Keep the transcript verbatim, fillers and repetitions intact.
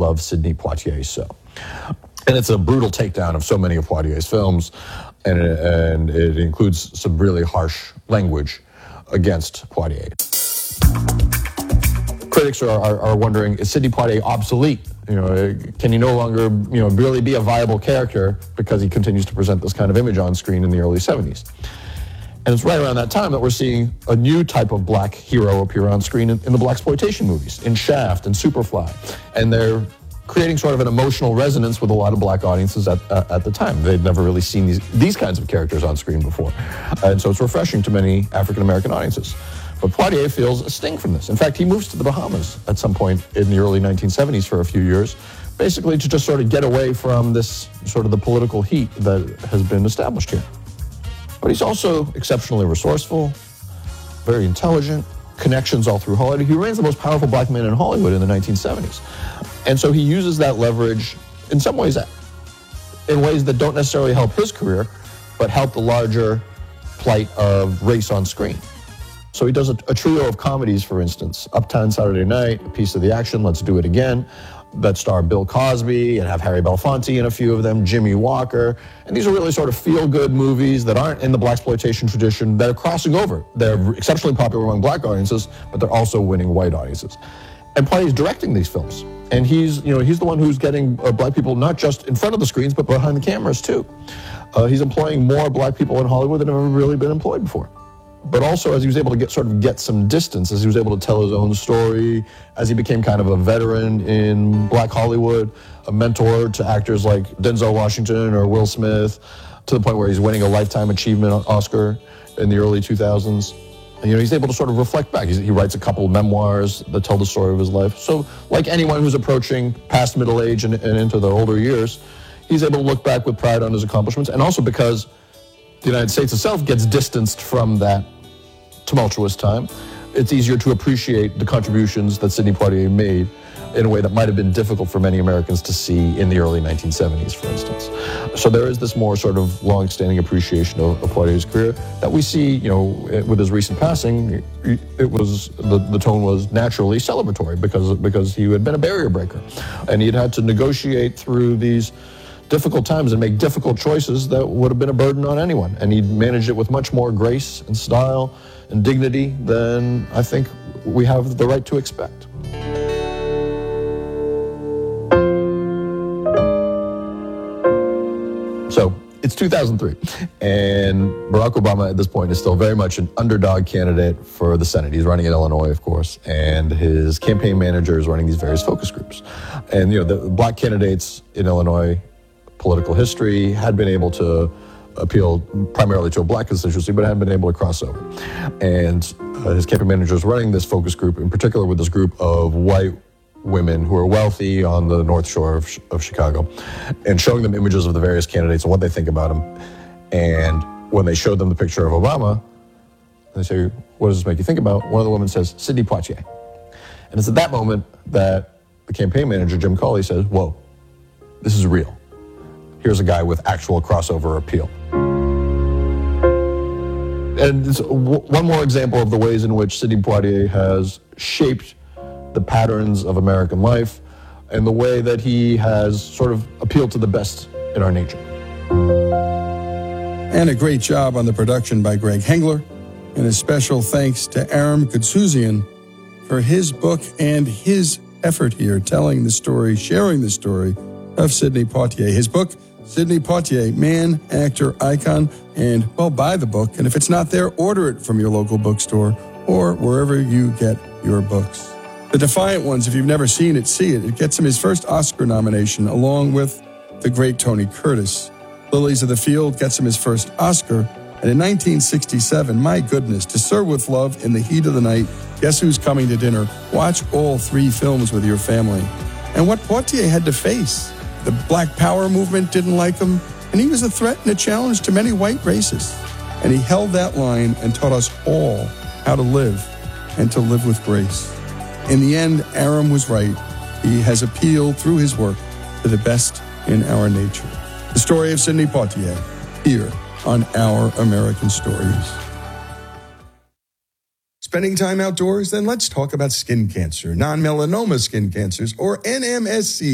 love Sidney Poitier so. And it's a brutal takedown of so many of Poitier's films, and it, and it includes some really harsh language against Poitier. Critics are, are, are wondering, is Sidney Poitier obsolete? You know, can he no longer, you know, really be a viable character because he continues to present this kind of image on screen in the early seventies? And it's right around that time that we're seeing a new type of black hero appear on screen in, in the blaxploitation movies, in Shaft and Superfly. And they're creating sort of an emotional resonance with a lot of black audiences at, uh, at the time. They'd never really seen these, these kinds of characters on screen before. And so it's refreshing to many African-American audiences. But Poitier feels a sting from this. In fact, he moves to the Bahamas at some point in the early nineteen seventies for a few years, basically to just sort of get away from this sort of the political heat that has been established here. But he's also exceptionally resourceful, very intelligent, connections all through Hollywood. He remains the most powerful black man in Hollywood in the nineteen seventies. And so he uses that leverage in some ways, in ways that don't necessarily help his career, but help the larger plight of race on screen. So he does a, a trio of comedies, for instance, Uptown Saturday Night, A Piece of the Action, Let's Do It Again, that star Bill Cosby and have Harry Belafonte in a few of them, Jimmy Walker. And these are really sort of feel-good movies that aren't in the blaxploitation tradition, that are crossing over. They're exceptionally popular among black audiences, but they're also winning white audiences. And Poitier's directing these films. And he's, you know, he's the one who's getting uh, black people not just in front of the screens, but behind the cameras too. Uh, he's employing more black people in Hollywood than have ever really been employed before. But also, as he was able to get sort of get some distance, as he was able to tell his own story, as he became kind of a veteran in black Hollywood, a mentor to actors like Denzel Washington or Will Smith, to the point where he's winning a Lifetime Achievement Oscar in the early two thousands. And, you know, he's able to sort of reflect back. He's, he writes a couple of memoirs that tell the story of his life. So, like anyone who's approaching past middle age and, and into the older years, he's able to look back with pride on his accomplishments, and also because the United States itself gets distanced from that tumultuous time, it's easier to appreciate the contributions that Sidney Poitier made in a way that might have been difficult for many Americans to see in the early nineteen seventies, for instance. So there is this more sort of long-standing appreciation of, of Poitier's career that we see, you know, with his recent passing. It was, the, the tone was naturally celebratory because, because he had been a barrier breaker. And he had had to negotiate through these difficult times and make difficult choices that would have been a burden on anyone. And he managed it with much more grace and style and dignity than I think we have the right to expect. So it's two thousand three, and Barack Obama at this point is still very much an underdog candidate for the Senate. He's running in Illinois, of course, and his campaign manager is running these various focus groups. And, you know, the black candidates in Illinois, political history, had been able to appeal primarily to a black constituency, but hadn't been able to cross over. And uh, his campaign manager is running this focus group, in particular with this group of white women who are wealthy on the North Shore of, of Chicago, and showing them images of the various candidates and what they think about them. And when they showed them the picture of Obama, they say, what does this make you think about? One of the women says, Sidney Poitier. And it's at that moment that the campaign manager, Jim Cawley, says, whoa, this is real. Here's a guy with actual crossover appeal. And it's one more example of the ways in which Sidney Poitier has shaped the patterns of American life and the way that he has sort of appealed to the best in our nature. And a great job on the production by Greg Hengler. And a special thanks to Aram Koutsouzian for his book and his effort here, telling the story, sharing the story of Sidney Poitier. His book, Sidney Poitier, Man, Actor, Icon, and, well, buy the book. And if it's not there, order it from your local bookstore or wherever you get your books. The Defiant Ones, if you've never seen it, see it. It gets him his first Oscar nomination, along with the great Tony Curtis. Lilies of the Field gets him his first Oscar. And in nineteen sixty-seven, my goodness, To Serve with Love, In the Heat of the Night, Guess Who's Coming to Dinner? Watch all three films with your family. And what Poitier had to face. The Black Power movement didn't like him, and he was a threat and a challenge to many white racists. And he held that line and taught us all how to live and to live with grace. In the end, Aram was right. He has appealed through his work to the best in our nature. The story of Sidney Poitier, here on Our American Stories. Spending time outdoors? Then let's talk about skin cancer, non-melanoma skin cancers, or N M S C.